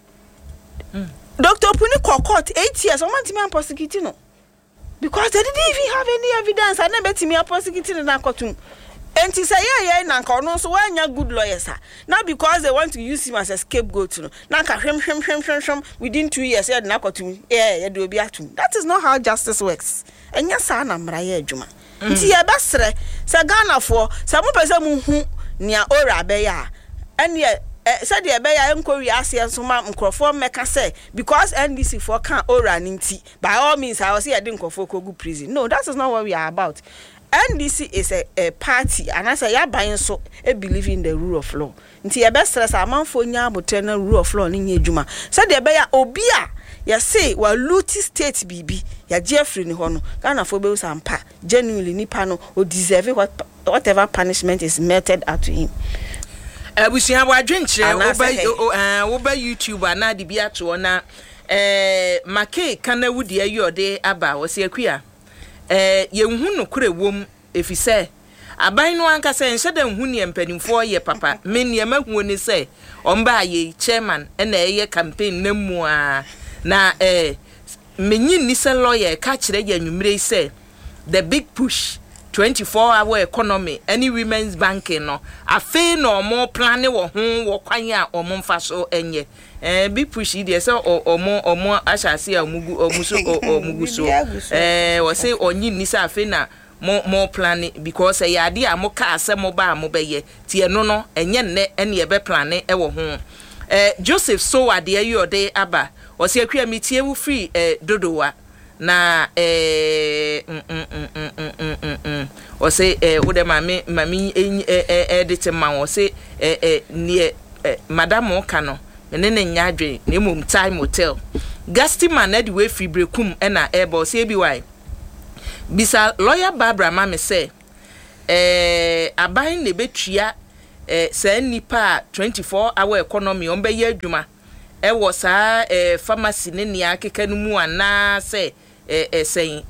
Dr. Opuni court 8 years Oma ntimi prosecute no. Because they didn't even have any evidence and na betimi prosecute na courtroom. Enti say yeah na nka no so wanya good lawyers now because they want to use him as a scapegoat no. Na nka hwem within 2 years yeah na courtroom yeah do obi atum. That is not how justice works. Enya sa na mra ye adwuma nti ye besre se Ghana for se mo pese mu hu nia ora be ya ene se de be ya enko wi ase so ma nkrofo meka say because NDC for kan ora nti by all means I was here de nkrofo ko gu prison. No, that is not what we are about. NDC is a party and I say ya ban so e believe in the rule of law nti ye besre sa amanfo nya abotre na rule of law ni nya adwuma se de be ya obi a ya say wa luti state bibi ya Jeffrey ni hono Ghana for be usampa genuinely nipa no o deserve whatever punishment is meted out to him. Abusia bo adwenche oba YouTube ana de bi ato na make kana wudi ayode aba wo se akua yenhu no kure wom efise aban no anka se nhyɛ da nhu ne mpanimfo ye papa me ne mahu ni se omba ye chairman na eye campaign na mu a na menyi ni se lawyer ka kire ya nwumre se the big push 24-hour economy any women's banking no afi no mo plan wo ho wo kwan a omo mfa so enye big push dey say omo ashase omugu so wo say onyi ni sa afi na mo plan because e yade a mo ka asem ba mo beye tie no enye nne ene ye be plan e wo ho Joseph so ade ayi ode aba wo say akwa mi tie wu free dodowa na o say wo de mami edit man wo say ne madam o ka no ne nya adwen ne mum time hotel Gastiman na de we free brekum na ebo say bi why bisa lawyer Barbara mama say aban ne betua say nipa 24-hour economy on be ye adwuma e wo sa pharmacy ne nia keka no mu ana say saying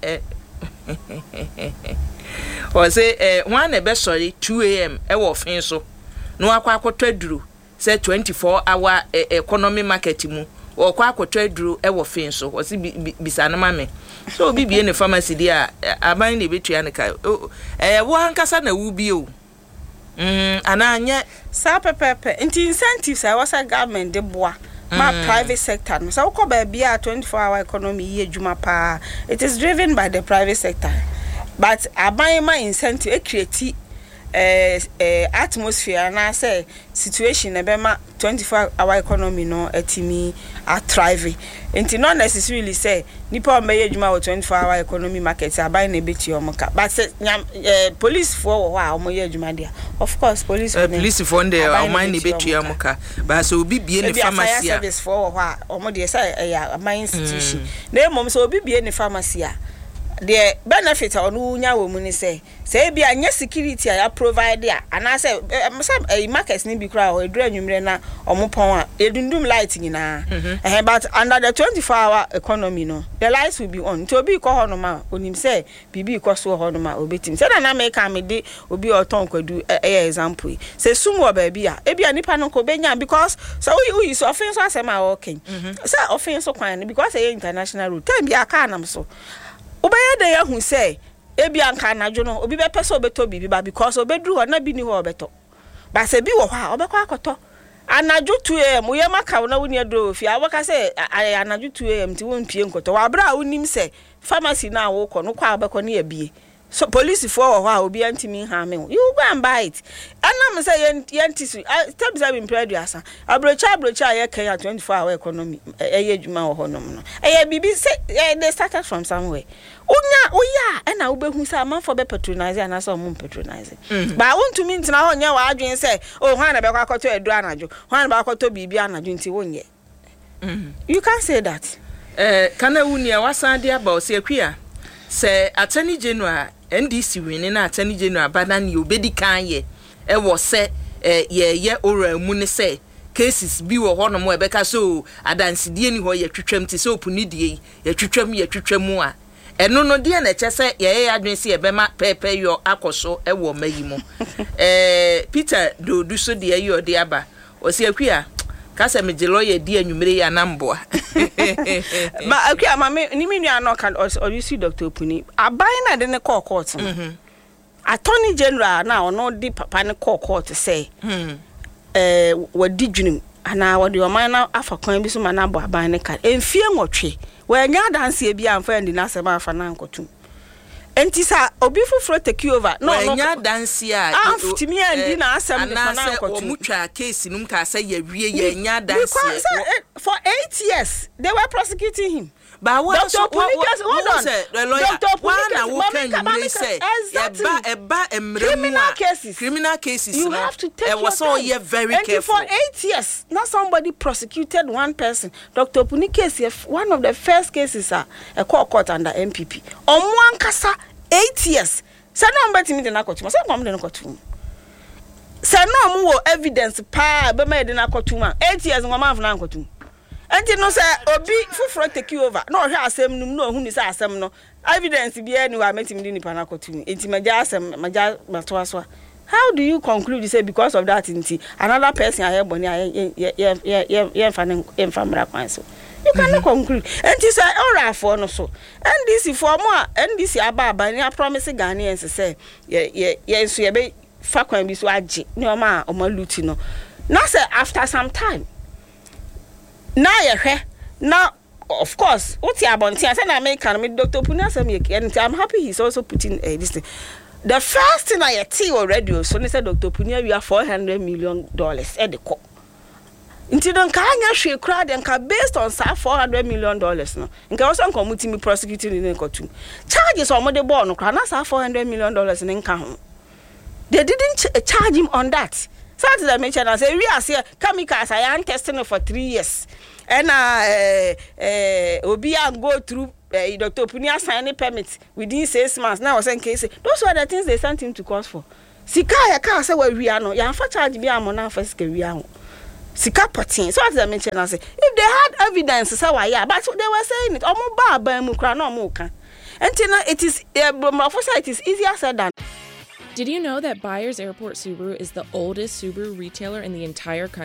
o say one be sorry 2 a.m. e wo fin so no akwa akotaduru say 24-hour economy market mu o kwa akotaduru e wo fin so o say bisa na mame so bibie ne pharmacy dia aban ne betua ne ka wo ankasa na wu bi o ananya sa pepepe incentives I was a government de boa my private sector no so ko ba bia 24-hour economy ye adwuma pa it is driven by the private sector but aban ma incentive e create atmosphere na say situation e be ma 24-hour economy no etimi a thrive enti not necessarily say nipa o meye adwuma 24-hour economy market aban na beti o mka but police for wa o meye adwuma dia of course police for there o man na beti o mka but so obi bie ne pharmacy service for wa o mo de say aban institution na mom so obi bie ne pharmacy a the benefit onu nya wo mu ni say bia anya security ya provide ya ana say markets ni bi kra o edura nwumre na omopon a edundum light nyina but under the 24-hour economy no the lights will be on to obi ko hono ma onim say bibi ko so hono ma obetim say na make am de obi oton kwadu example say sumo ba bia bia nipa no ko benya because so we so offense asema okay say offense kwan because say international route time bia ka nam so obeye de ya hu say ebia nka anadwo no obi be pese obeto bibi ba because obedru ho na bi ni ho obeto ba se bi wo ho a obekọ akoto anadwo 2 am ye maka na woni adro fi awaka say anadwo 2 am ti won pie nkoto wa bra wonim say pharmacy na wo kọ no kwa obekọ na yebie so police for ho a obi antimi ha me you go and buy it anam say yentisu step say in preduasa abrocha ye Kenya 24-hour economy eye adwuma wo ho no no eye bibi say they started from somewhere oya na ubehu say man for be patronize and so mum patronize but I want to mean na ho nya wa adwen say oh hwan na be kwa akoto edu anajo hwan na be akoto bibi anajo nti wonye you can say that kana wunia wasande aba osiakua say attorney general NDC win na attorney general badani obedi kan ye e wo say ye ora mu ne say cases bi wo hono mo e beka so adansidie ni ho ye twetwam ti so opunidie ye twetwam a eno no de na chese ye adwen se ye bema pepe yo akoso e wo mayi mo Peter do so de ye ode aba osiakua kasa me lawyer di anwumere ya na mboa ma akua ma me ni menu ano kan or you see Dr. Opuni abai na de ne court attorney general na ono di papa ne court say wadi dwunim ana wadi o man na afa kwan bi so ma na bo abai ne kan enfie nwotwe we nya danse bi amfa ndi na sema afa na nkotum enti sa obi fufuro take over no nya danse a aftimi andi na asem de na nkotum omutwa case num ka say ya wie ya nya danse for 8 years they were prosecuting him but what so what say the lawyer wana wo can say eba criminal cases you have to take was so you very careful for 8 years not somebody prosecuted one person. Dr. Opuni case one of the first cases a court under MPP omwan kasa 8 years say no mbeti me de na kotu say kwam de na kotu say no mo evidence pa be me de na kotu ma 8 years ngwa ma na kotu And you know, say, Obi, for take you over. No, here, Sam, no, who is Assam, no. Evidence be anywhere, met him in Panacotini. It's Majas, how do you conclude? You say because of that, another person I have money, you cannot conclude. And you say, all right, for no so. And this is for more, and this is about I promise Ghanaians to say, yes, you be Fakwan be so aji, no ma or Lutino. Now, say, after some time, now, of course, what's your bounty? I said, I make Dr. Punya, and I'm happy he's also putting this thing. The first thing I see already, so they said, Dr. Punya, we are $400 million at the co. Until don't can't she crowd and based on $400 million. No, and can also come with me prosecuting in the court. Charges on the born, no, $400 million in income. They didn't charge him on that. So as I mentioned, I say, we are here, Kamikaze, I am testing for 3 years. And Obi and go through Dr. Punya signing permits within 6 months. Now I was saying, those were the things they sent him to court for. Sika ya ka say where we are no, ya for charge be am na first ke we are. Sika potin. So as I mentioned, I say, if they had evidence, say why yeah, but they were saying it. Omo ba ban mu kra na omo kan. Until it is it is easier said than. Did you know that Byers Airport Subaru is the oldest Subaru retailer in the entire country?